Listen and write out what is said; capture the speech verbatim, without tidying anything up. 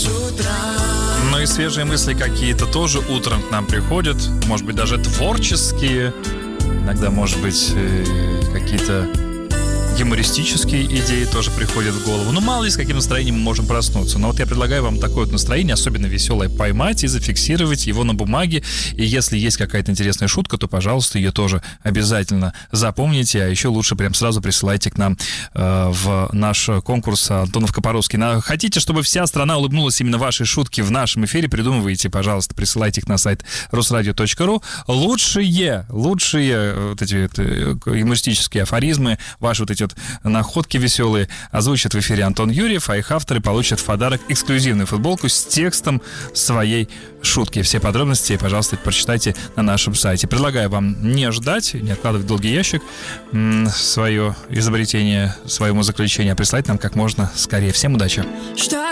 Ну и свежие мысли какие-то тоже утром к нам приходят. Может быть, даже творческие. Иногда, может быть, какие-то юмористические идеи тоже приходят в голову. Ну, мало ли, с каким настроением мы можем проснуться. Но вот я предлагаю вам такое вот настроение, особенно веселое, поймать и зафиксировать его на бумаге. И если есть какая-то интересная шутка, то, пожалуйста, ее тоже обязательно запомните. А еще лучше прям сразу присылайте к нам э, в наш конкурс Антонов Копоровский. Хотите, чтобы вся страна улыбнулась именно вашей шутке в нашем эфире? Придумывайте, пожалуйста, присылайте их на сайт русрадио точка ру. Лучшие, лучшие вот эти вот юмористические афоризмы, ваши вот эти вот находки веселые озвучат в эфире Антон Юрьев, а их авторы получат в подарок эксклюзивную футболку с текстом своей шутки. Все подробности, пожалуйста, прочитайте на нашем сайте. Предлагаю вам не ждать, не откладывать в долгий ящик свое изобретение, свое умозаключение, а прислать нам как можно скорее. Всем удачи!